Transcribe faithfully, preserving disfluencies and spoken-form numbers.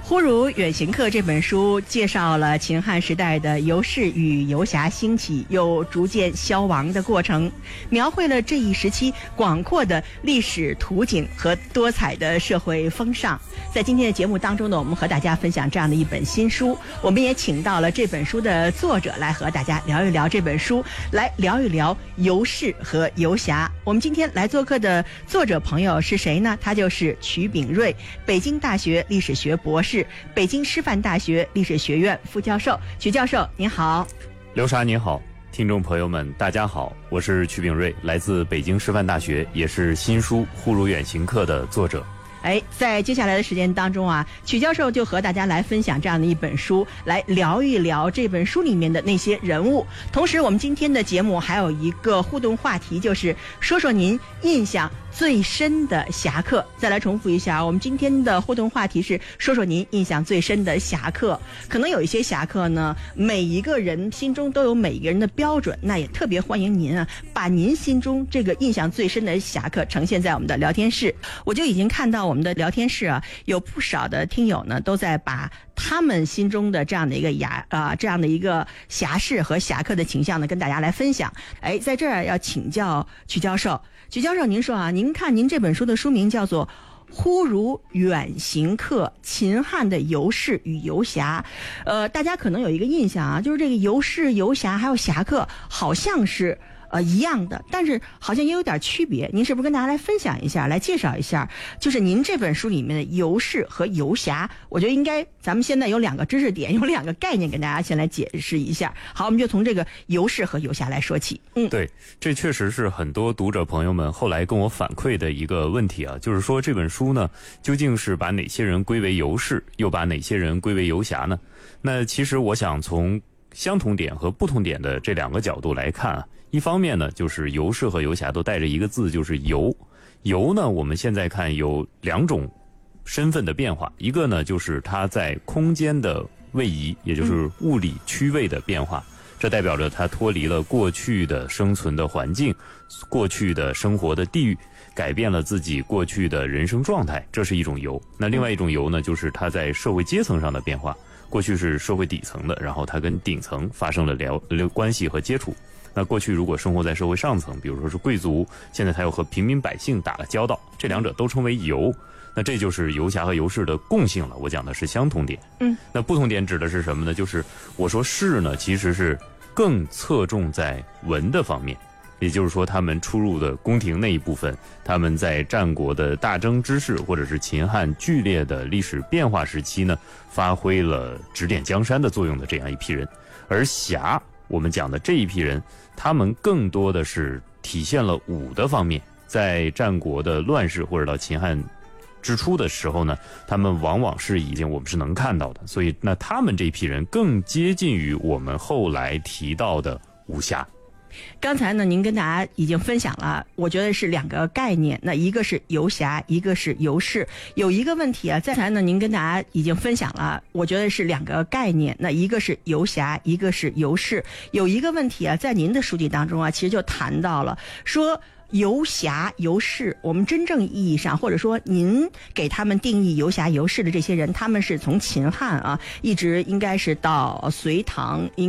忽如远行客这本书介绍了秦汉时代的游士与游侠兴起又逐渐消亡的过程，描绘了这一时期广阔的历史图景和多彩的社会风尚。在今天的节目当中呢，我们和大家分享这样的一本新书，我们也请到了这本书的作者来和大家聊一聊这本书，来聊一聊游士和游侠。我们今天来做客的作者朋友是谁呢？他就是瞿炳瑞，北京大学历史学博士，北京师范大学历史学院副教授。瞿教授您好。 刘莎您好，听众朋友们大家好，我是瞿炳瑞，来自北京师范大学，也是新书《忽如远行客》的作者。 哎，在接下来的时间当中啊，瞿教授就和大家来分享这样的一本书，来聊一聊这本书里面的那些人物。同时我们今天的节目还有一个互动话题，就是说说您印象最深的侠客。再来重复一下，我们今天的互动话题是说说您印象最深的侠客。可能有一些侠客呢，每一个人心中都有每一个人的标准，那也特别欢迎您啊，把您心中这个印象最深的侠客呈现在我们的聊天室。我就已经看到我们的聊天室啊，有不少的听友呢都在把他们心中的这样的一个侠啊、呃，这样的一个侠士和侠客的倾向呢，跟大家来分享。哎，在这儿要请教瞿教授，瞿教授，您说啊，您看您这本书的书名叫做《忽如远行客：秦汉的游士与游侠》。呃，大家可能有一个印象啊，就是这个游士、游侠还有侠客，好像是呃，一样的，但是好像也有点区别。您是不是跟大家来分享一下，来介绍一下，就是您这本书里面的游士和游侠？我觉得应该咱们现在有两个知识点，有两个概念跟大家先来解释一下。好，我们就从这个游士和游侠来说起。嗯， 对，这确实是很多读者朋友们后来跟我反馈的一个问题啊，就是说这本书呢，究竟是把哪些人归为游士，又把哪些人归为游侠呢？那其实我想从相同点和不同点的这两个角度来看啊。一方面呢，就是游士和游侠都带着一个字，就是游。游呢，我们现在看有两种身份的变化，一个呢就是它在空间的位移，也就是物理区位的变化，这代表着它脱离了过去的生存的环境，过去的生活的地域，改变了自己过去的人生状态，这是一种游。那另外一种游呢，就是它在社会阶层上的变化，过去是社会底层的，然后它跟顶层发生了聊关系和接触。那过去如果生活在社会上层，比如说是贵族，现在他又和平民百姓打了交道，这两者都称为游。那这就是游侠和游士的共性了，我讲的是相同点。嗯，那不同点指的是什么呢？就是我说士呢，其实是更侧重在文的方面，也就是说他们出入的宫廷那一部分，他们在战国的大征之势或者是秦汉剧烈的历史变化时期呢，发挥了指点江山的作用的这样一批人。而侠，我们讲的这一批人，他们更多的是体现了武的方面。在战国的乱世或者到秦汉之初的时候呢，他们往往是已经我们是能看到的，所以那他们这批人更接近于我们后来提到的武侠。 刚才呢，您跟大家已经分享了，我觉得是两个概念，那一个是游侠，一个是游士。有一个问题啊，刚才呢，您跟大家已经分享了，我觉得是两个概念，那一个是游侠，一个是游士。有一个问题啊，在您的书籍当中啊，其实就谈到了说，游侠游士，我们真正意义上，或者说您给他们定义游侠游士的这些人，他们是从秦汉啊，一直应该是到隋唐，应